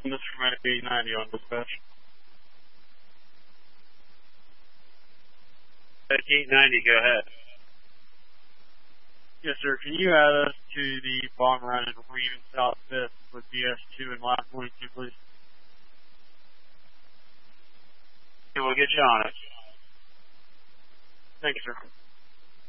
This is from 890 on dispatch. 890, go ahead. Yes, sir. Can you add us to the bomb run in Reed South 5th with BS2 and line 22, please? Okay, we'll get you on it. Thank you, sir.